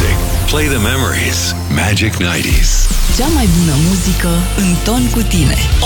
music. Play the memories. Magic 90s. Cea mai bună muzică în ton cu tine.